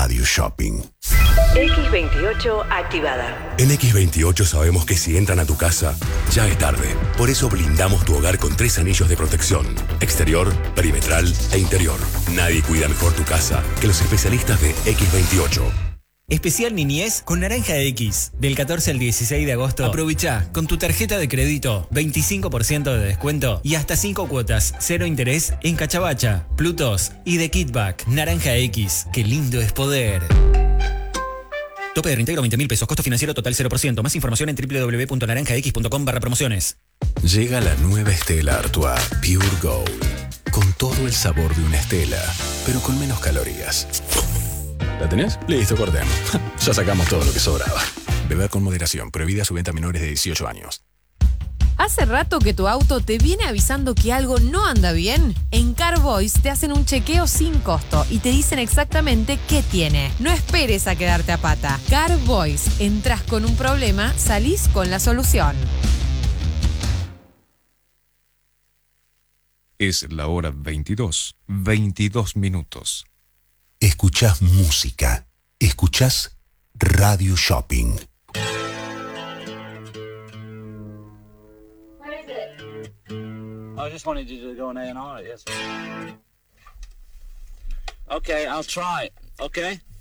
Radio Shopping. X28 activada. En X28 sabemos que si entran a tu casa, ya es tarde. Por eso blindamos tu hogar con 3 anillos de protección: exterior, perimetral e interior. Nadie cuida mejor tu casa que los especialistas de X28. Especial Niñez con Naranja X. Del 14 al 16 de agosto, aprovecha con tu tarjeta de crédito 25% de descuento y hasta 5 cuotas, 0 interés en Cachabacha, Plutos y The Kickback. Naranja X, qué lindo es poder. Tope de reintegro 20.000 pesos, costo financiero total 0%. Más información en www.naranjax.com/promociones. Llega la nueva Stella Artois Pure Gold. Con todo el sabor de una Stella, pero con menos calorías. ¿La tenés? Listo, cortemos. Ya sacamos todo lo que sobraba. Beber con moderación. Prohibida su venta a menores de 18 años. ¿Hace rato que tu auto te viene avisando que algo no anda bien? En Carvoice te hacen un chequeo sin costo y te dicen exactamente qué tiene. No esperes a quedarte a pata. Carvoice. Entras con un problema, salís con la solución. Es la hora 22 minutos. Escuchás música. Escuchás Radio Shopping. What is it? I just wanted you to go on A&R, yes. Okay, I'll try it, okay?